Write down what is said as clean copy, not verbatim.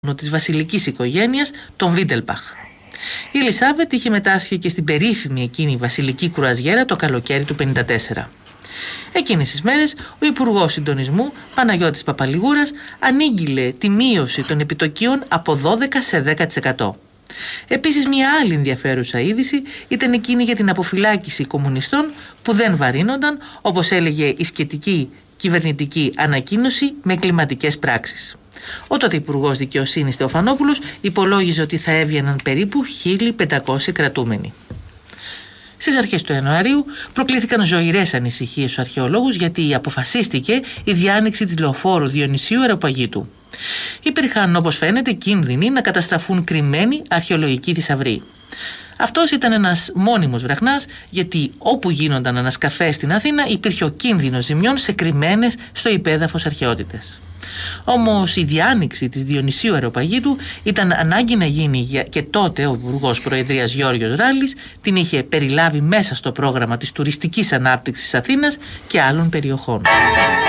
της βασιλικής οικογένειας, των Βίντελπαχ. Η Ελισάβετ είχε μετάσχει και στην περίφημη εκείνη βασιλική κρουαζιέρα το καλοκαίρι του 1954. Εκείνες τις μέρες ο Υπουργός Συντονισμού Παναγιώτης Παπαλιγούρας ανήγγειλε τη μείωση των επιτοκίων από 12% σε 10%. Επίσης, μια άλλη ενδιαφέρουσα είδηση ήταν εκείνη για την αποφυλάκηση κομμουνιστών που δεν βαρύνονταν, όπως έλεγε η σχετική κυβερνητική ανακοίνωση, με κλιματικές πράξεις. Ο τότε Υπουργός Δικαιοσύνης Θεοφανόπουλος υπολόγιζε ότι θα έβγαιναν περίπου 1.500 κρατούμενοι. Στις αρχές του Ιανουαρίου προκλήθηκαν ζωηρές ανησυχίες στους αρχαιολόγους, γιατί αποφασίστηκε η διάνοιξη της λεωφόρου Διονυσίου Αεροπαγήτου. Υπήρχαν, όπως φαίνεται, κίνδυνοι να καταστραφούν κρυμμένοι αρχαιολογικοί θησαυροί. Αυτός ήταν ένας μόνιμος βραχνάς, γιατί όπου γίνονταν ανασκαφές στην Αθήνα υπήρχε ο κίνδυνος ζημιών σε κρυμμένες στο υπέδαφος αρχαιότητες. Όμως η διάνοιξη της Διονυσίου Αεροπαγήτου ήταν ανάγκη να γίνει, και τότε ο Υπουργός Προεδρίας Γιώργος Ράλης την είχε περιλάβει μέσα στο πρόγραμμα της τουριστικής ανάπτυξης Αθήνας και άλλων περιοχών.